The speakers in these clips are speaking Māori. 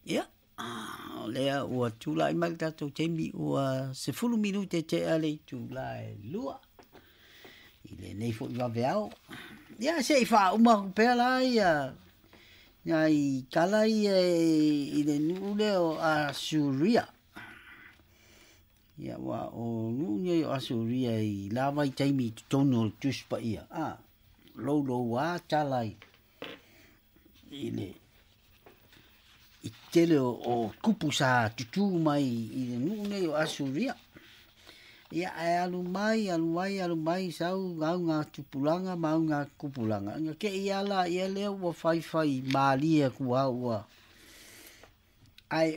Ia. Lea ua tula I mai tatou teimi ua 10 minute te ale tula e lua. I le nei fo I waweao. Ia se I wha uma kupea la ia I kala I le nuule o Asuria. Ia wa o nuule o Asuria I lava I teimi tono tuspa ia. Lolo wa talai. I le I tele o kupu sa tutu mai I le nuune o Asuria. Ia e alu mai sau ngau ngā tupulanga mau ngā kupulanga. Nga ke I ala ia leo ua whai maalia kua ua. Ai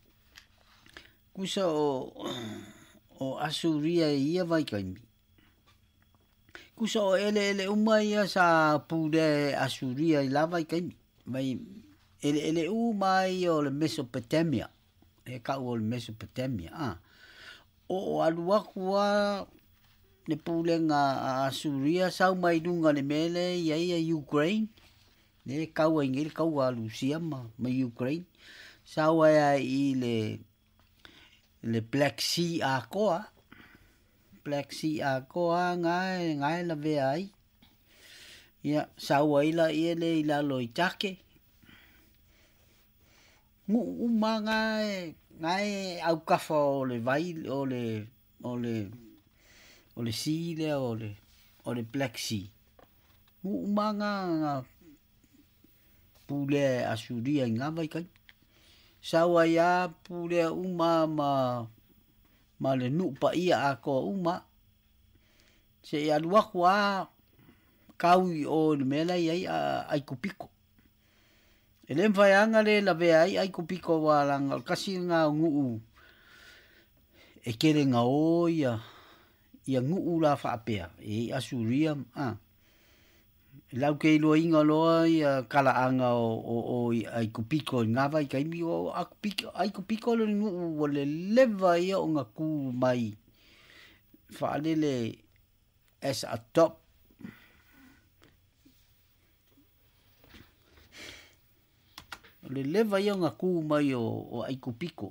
kusa o Asuria ia vai kaimi. Kusa o ele umai ia sa pule Asuria I lava I kaimi. Mai ele umai o le Mesopotamia. E kau o le Mesopotamia. O aluakua le pulenga a Asuria sau mai dunga le mele ia Ukraine. Le kau ai ngel kau a Lucia ma Ukraine. Sau ai I le Black Sea a koa. Black Sea a koa ngai la vea ai. Ia sau ai la ia le I lalo I take. Ngu umanga ngai au kafa o le vai o le sea le o le Black Sea. Umanga pule Asuria ngā vai kai. Sawa ia pule ma le nupa ia a ko uma. Se ia luaku a kaui o le mela ia ai kupiko. Ele mvaianga le la vea ai kupiko wa langa kasi ngā nguu e kere ngā o ia nguu la whaapea e Asuria lau ke ilo inga loa ia kalaanga o ai kupiko ngā vai kaimi o ai kupiko le nguu o le leva ia o ngā ku mai whaalele as a top le leva ia ngā kū mai o ai kupiko.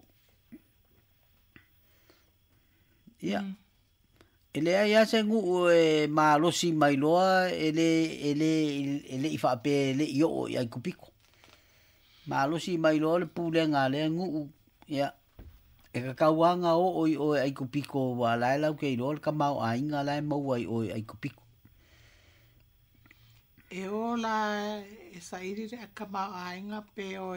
Ia. Ele ai ase ngu e malosi mai loa ele I whaape ele I o ai kupiko. Malosi mai loa le pule ngā lea ngu. Ia. E ka kauanga o ai kupiko wa lai lau kei loa le ka mau a inga lai mau ai o ai kupiko. E o la e sairi re ka ma ainga pe o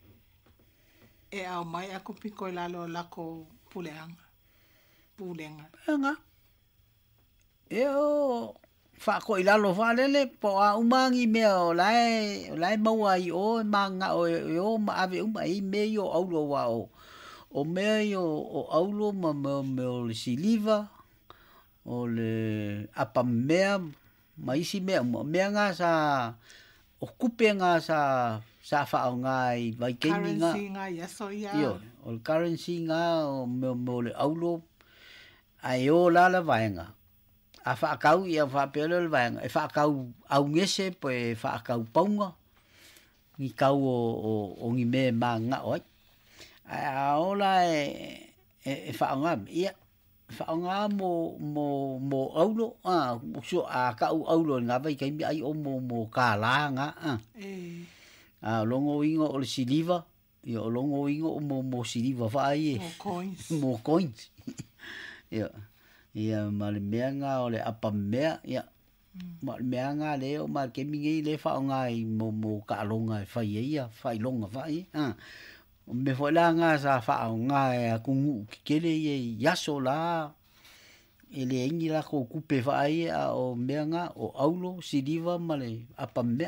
e au mai aku piko I lalo lako puleanga. Anga. E o whako I lalo whalele po a umangi mea o lai maua I o manga o ma ave I mea I o aulo wa o mea I o aulo ma me o le siliva o le apa mea ma isi mea ngā sa o kupe ngā sa whao ngā I vai keimi ngā. Currency ngā yaso ia. Io, o le currency ngā o me le aulo ai o lala vaenga. A whaakau ia whaapele le vaenga. E whaakau au ngese po e whaakau paunga. Ni kau o ngi me mā ngā oi. A ola e whao ngā ia. Whaonga mo aulo, so a kau aulo ngā vai kaimi ai o mo kā lā ngā. Longo ingo o le siliva, o longo ingo o mo siliva whaai Mo coins. Mo coins. Ia, ma le mea ngā o le apa mea, ia. Ma le mea ngā leo, ma le kemi ngei le whaonga I mo kā longa e whai ia, whai longa whai. Me foi la nga sa fa nga e kungu kele ye yaso la ele ingi la ko kupe fa ai o menga o aulo siliva male apa me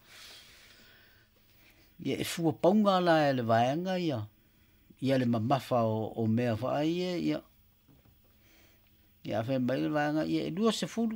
ye fu ponga la le vaenga ia le mamafa o mea fa ai ia fe mai le vaenga ye lua se fulu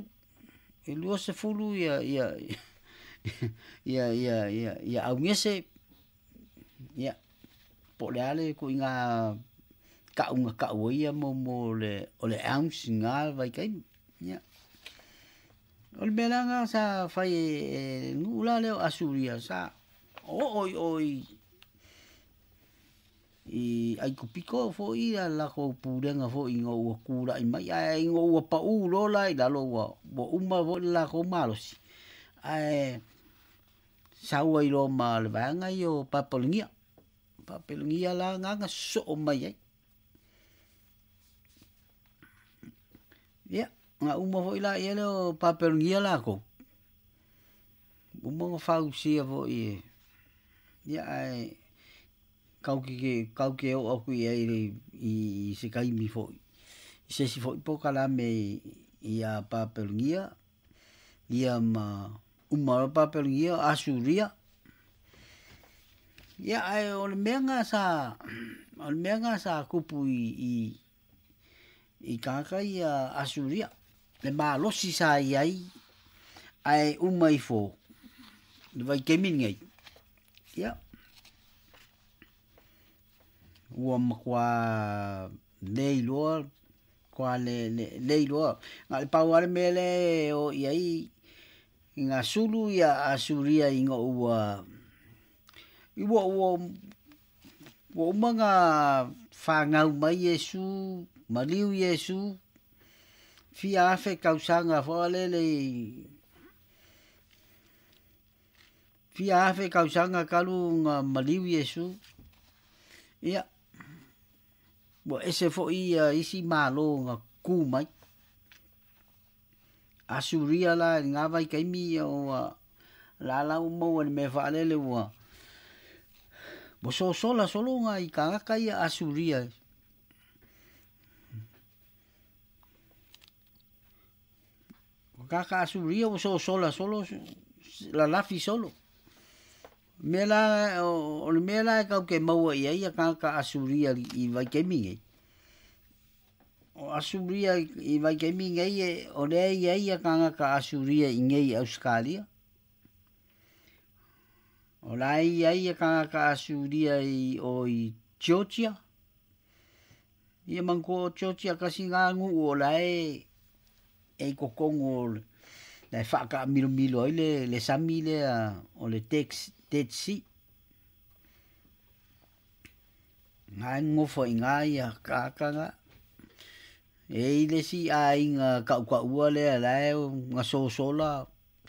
ia au ngese ia po le ale ko inga ka ia mo le o le ounce nga vai kai ya o le melanga sa fai ngula le Asuria sa oi i ai ku piko fo i la ko purenga fo i ngau kura i mai ai ngau pa u lo la i la lo wa uma vo la ko malos ai saua i lo ma le vanga i o papelungia la nganga so o mai ai ya nga uma vo i la i le o papelungia la ko uma fau sia vo i ya ai kau ke o aku i se kai mi fo i se si fo i poka la me i a papelungia ia ma uma papelungia asuria ya ai o le menga sa kupu i kaka i asuria le malosi sa ai uma i fo le vai kemin ngai ya ua makua nei loa kwa le loa nga le pau ale mele o iai nga sulu ia asuria inga ua umanga whangau mai Yesu maliu Yesu fia afe kausanga whalele fia afe kausanga kalu nga maliu Yesu ia bo ese fo isi malo nga ku mai asuria la nga vai kai mi o la mo me fale le wa bo sola solo nga i ka kai asuria ka asuria bo sola solo la fi solo mela o le mela ka ke mau ia ka asuria i vai ke mi o asuria i vai ke mi ngai o le ia ka asuria i ngai Australia o la ia ka asuria i Georgia ia manko Georgia ka singa ngu o la e kokongo le fa ka milo le samile o le Dead Sea. Ngai ngofo ngai ka e le si ai nga ka ua le nga sola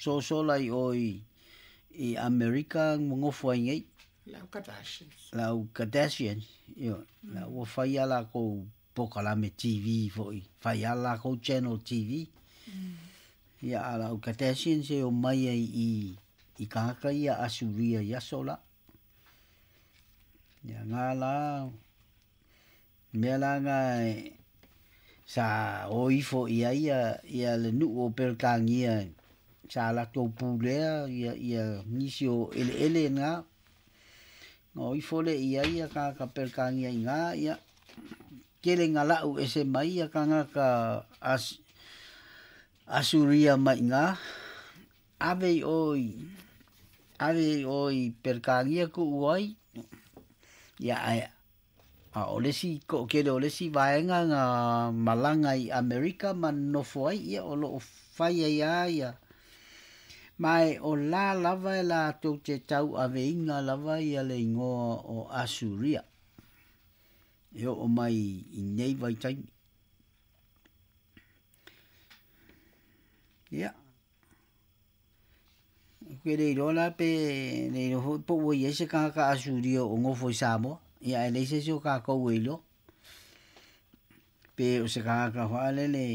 i America ngofo ngai lau Kardashian yo la wo fai ala ko pokala me TV foi fai ala ko channel TV ya ala Kardashian se o mai i kaka ia asuria ia sola ya ngala mela ngai sa oifo ia le nu o perkangia sa la to pule ia nisio ele nga oifo le ia ka perkangia nga ia kele ngala u ese mai ka asuria mai nga ave oi perkangia ku uai ya olesi ko kele olesi vaenga nga malanga i America man no foi ia o lo fai ia mai o la lava la to te tau ave inga lava ia le ngo o asuria yo o mai i nei vai tai ya kere rola pe le ho po wo yese ka asuria o ngo foi samo ia ele se so ka ko welo pe o se ka fale le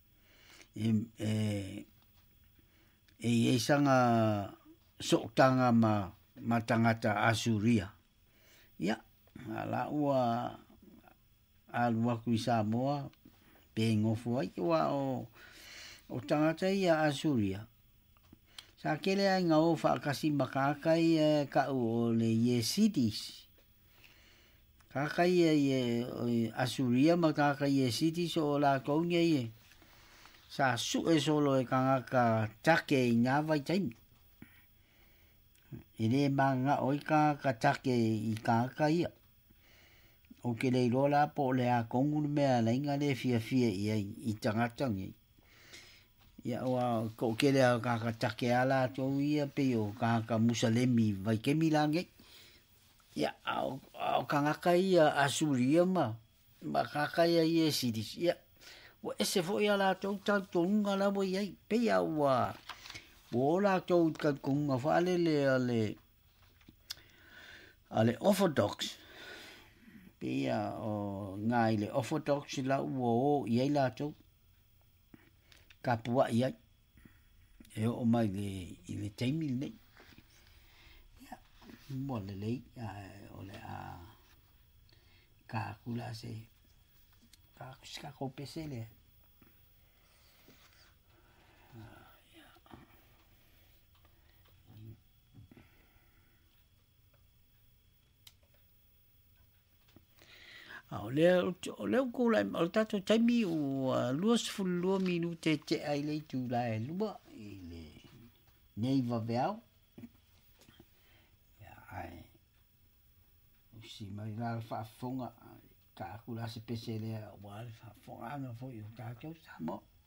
sanga sotanga matangata asuria ya ala ua alua ku Samoa pe ngofo ai wa o tangata ia asuria sa kele ai nga o fa kasi makakai ka o le Yesidis kakai asuria makakai Yesidis o la konya ye sa su solo ka take nga vai tai ine manga oi ka take i kakai o ke le rola po le a kongu me la inga le fia i tangata ngi ya wa ko ke le ka take ala to ia pe o ka musalemi vai ke milange ia au kangaka ia asuria ma kaka ia sidis ia wa ese fo ia la tau tonga la bo ia pe ia wa o la tau ka kunga fa ale orthodox pe ia o ngai le orthodox la o ia la tau kapua ia e o mai le taimi nei ia mo le lei o le a ka kula se ka ko pesele o le ko la o tato taimi o luas fulua minute te ai le tu la e lua i le nei va veau ya ai o si mai la fa fonga ka kula se pesele wa fa fonga no fo yo ka ko sa mo